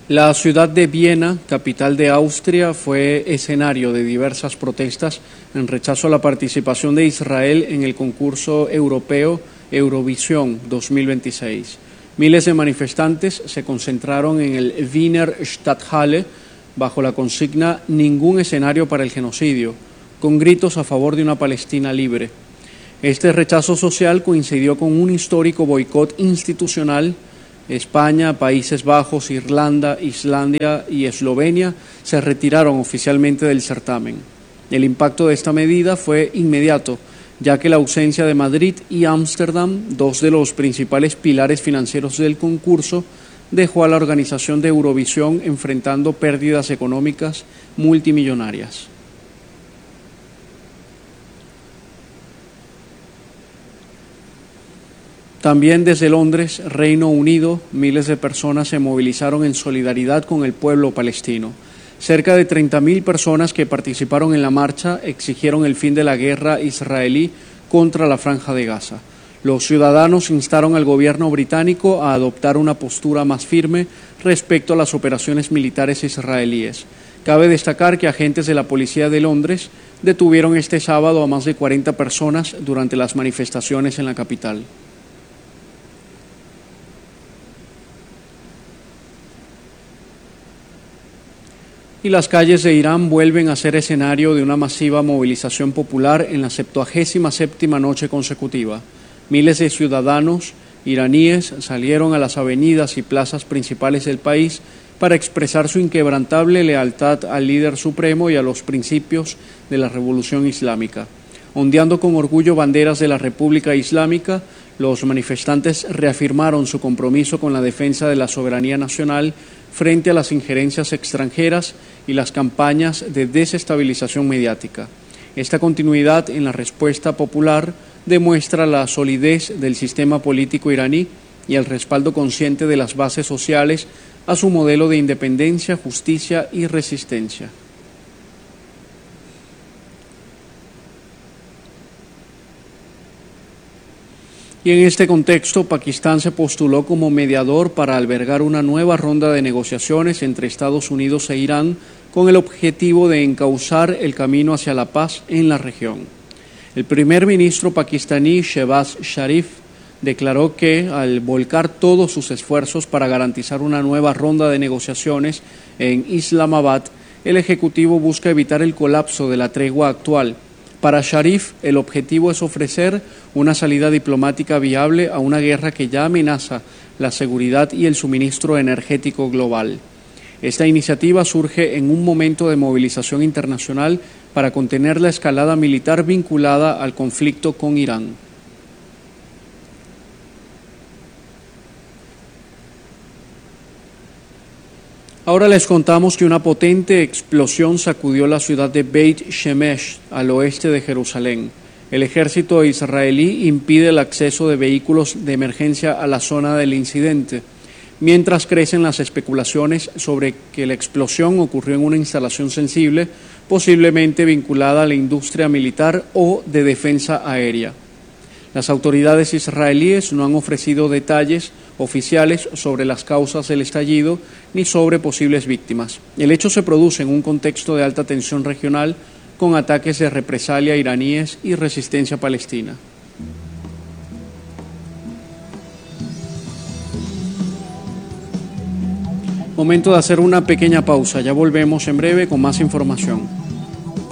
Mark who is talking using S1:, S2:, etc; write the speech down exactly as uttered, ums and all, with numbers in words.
S1: La ciudad de Viena, capital de Austria, fue escenario de diversas protestas en rechazo a la participación de Israel en el concurso europeo Eurovisión dos mil veintiséis. Miles de manifestantes se concentraron en el Wiener Stadthalle bajo la consigna «Ningún escenario para el genocidio», con gritos a favor de una Palestina libre. Este rechazo social coincidió con un histórico boicot institucional. España, Países Bajos, Irlanda, Islandia y Eslovenia se retiraron oficialmente del certamen. El impacto de esta medida fue inmediato, ya que la ausencia de Madrid y Ámsterdam, dos de los principales pilares financieros del concurso, dejó a la organización de Eurovisión enfrentando pérdidas económicas multimillonarias. También desde Londres, Reino Unido, miles de personas se movilizaron en solidaridad con el pueblo palestino. Cerca de treinta mil personas que participaron en la marcha exigieron el fin de la guerra israelí contra la Franja de Gaza. Los ciudadanos instaron al gobierno británico a adoptar una postura más firme respecto a las operaciones militares israelíes. Cabe destacar que agentes de la policía de Londres detuvieron este sábado a más de cuarenta personas durante las manifestaciones en la capital. Y las calles de Irán vuelven a ser escenario de una masiva movilización popular en la septuagésima séptima noche consecutiva. Miles de ciudadanos iraníes salieron a las avenidas y plazas principales del país para expresar su inquebrantable lealtad al líder supremo y a los principios de la revolución islámica. Ondeando con orgullo banderas de la República Islámica, los manifestantes reafirmaron su compromiso con la defensa de la soberanía nacional frente a las injerencias extranjeras y las campañas de desestabilización mediática. Esta continuidad en la respuesta popular demuestra la solidez del sistema político iraní y el respaldo consciente de las bases sociales a su modelo de independencia, justicia y resistencia. Y en este contexto, Pakistán se postuló como mediador para albergar una nueva ronda de negociaciones entre Estados Unidos e Irán con el objetivo de encauzar el camino hacia la paz en la región. El primer ministro pakistaní, Shehbaz Sharif, declaró que al volcar todos sus esfuerzos para garantizar una nueva ronda de negociaciones en Islamabad, el Ejecutivo busca evitar el colapso de la tregua actual. Para Sharif, el objetivo es ofrecer una salida diplomática viable a una guerra que ya amenaza la seguridad y el suministro energético global. Esta iniciativa surge en un momento de movilización internacional para contener la escalada militar vinculada al conflicto con Irán. Ahora les contamos que una potente explosión sacudió la ciudad de Beit Shemesh, al oeste de Jerusalén. El ejército israelí impide el acceso de vehículos de emergencia a la zona del incidente, mientras crecen las especulaciones sobre que la explosión ocurrió en una instalación sensible, posiblemente vinculada a la industria militar o de defensa aérea. Las autoridades israelíes no han ofrecido detalles oficiales sobre las causas del estallido ni sobre posibles víctimas. El hecho se produce en un contexto de alta tensión regional con ataques de represalia iraníes y resistencia palestina. Momento de hacer una pequeña pausa, ya volvemos en breve con más información.